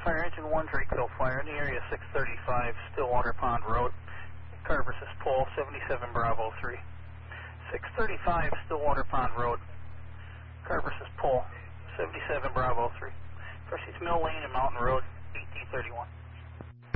Fire Engine 1, Drakeville Fire, in the area 635, Stillwater Pond Road. Car versus Pole, 77 Bravo 3. 635, Stillwater Pond Road. Car versus Pole, 77 Bravo 3. Proceeds Mill Lane and Mountain Road, 1831.